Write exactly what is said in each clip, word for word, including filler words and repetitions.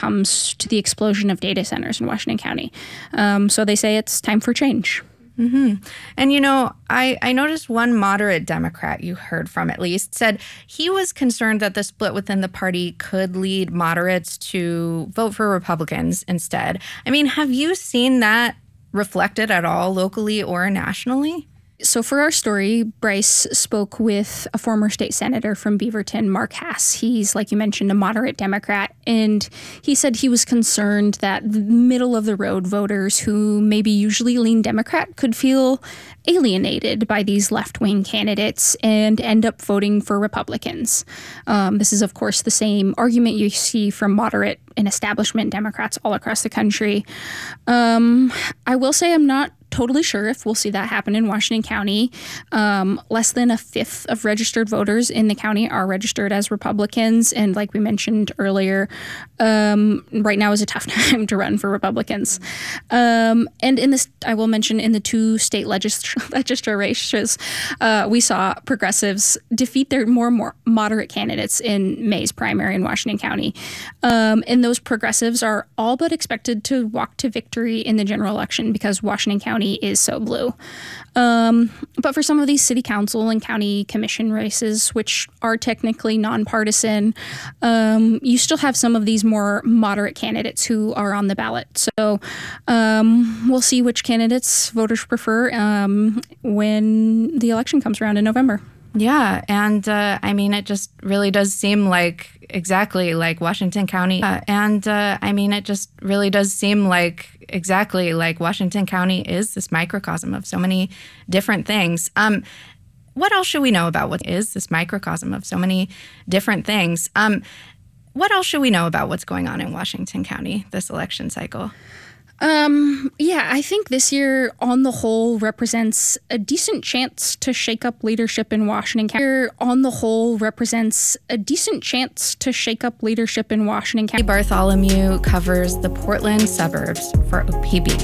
comes to the explosion of data centers in Washington County. Um, so they say it's time for change. Mm-hmm. And, you know, I, I noticed one moderate Democrat you heard from, at least, said he was concerned that the split within the party could lead moderates to vote for Republicans instead. I mean, have you seen that reflected at all locally or nationally? So for our story, Bryce spoke with a former state senator from Beaverton, Mark Hass. He's, like you mentioned, a moderate Democrat, and he said he was concerned that the middle-of-the-road voters who maybe usually lean Democrat could feel alienated by these left-wing candidates and end up voting for Republicans. Um, this is, of course, the same argument you see from moderate and establishment Democrats all across the country. Um, I will say I'm not totally sure if we'll see that happen in Washington County. Um, less than a fifth of registered voters in the county are registered as Republicans. And like we mentioned earlier, um, right now is a tough time to run for Republicans. Um, and in this, I will mention in the two state legis- legislature races, uh, we saw progressives defeat their more more moderate candidates in May's primary in Washington County. Um, and those progressives are all but expected to walk to victory in the general election because Washington County is so blue. Um, but for some of these city council and county commission races, which are technically nonpartisan, um, you still have some of these more moderate candidates who are on the ballot. So um, we'll see which candidates voters prefer um, when the election comes around in November. Yeah, and uh, I mean, it just really does seem like exactly like Washington County. Uh, and uh, I mean, it just really does seem like exactly like Washington County is this microcosm of so many different things. Um, what else should we know about what is this microcosm of so many different things? Um, what else should we know about what's going on in Washington County this election cycle? Um, yeah, I think this year, on the whole, represents a decent chance to shake up leadership in Washington County. On the whole, represents a decent chance to shake up leadership in Washington County. Bartholomew covers the Portland suburbs for O P B.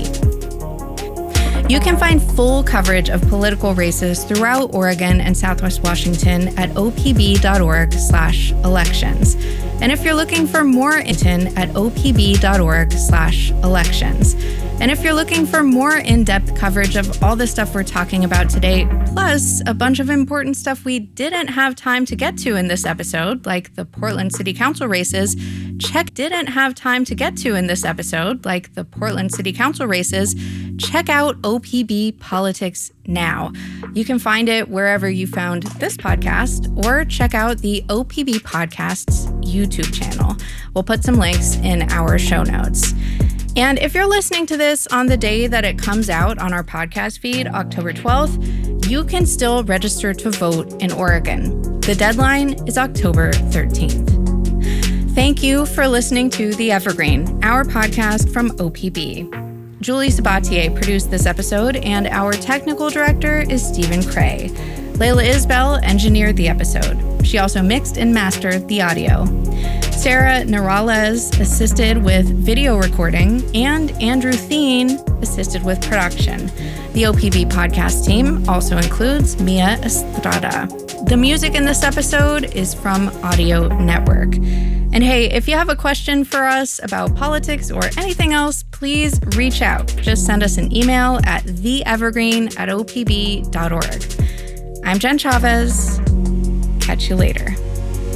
You can find full coverage of political races throughout Oregon and Southwest Washington at o p b dot org slash elections. And if you're looking for more information at o p b dot org slash elections. And if you're looking for more in-depth coverage of all the stuff we're talking about today, plus a bunch of important stuff we didn't have time to get to in this episode, like the Portland City Council races, check didn't have time to get to in this episode, like the Portland City Council races, check out O P B Politics Now. You can find it wherever you found this podcast, or check out the O P B Podcasts YouTube channel. We'll put some links in our show notes. And if you're listening to this on the day that it comes out on our podcast feed, October twelfth, you can still register to vote in Oregon. The deadline is October thirteenth. Thank you for listening to The Evergreen, our podcast from O P B. Julie Sabatier produced this episode, and our technical director is Stephen Cray. Layla Isbell engineered the episode. She also mixed and mastered the audio. Sarah Narales assisted with video recording, and Andrew Thien assisted with production. The O P B podcast team also includes Mia Estrada. The music in this episode is from Audio Network. And hey, if you have a question for us about politics or anything else, please reach out. Just send us an email at the evergreen at o p b dot org. I'm Jen Chavez. Catch you later.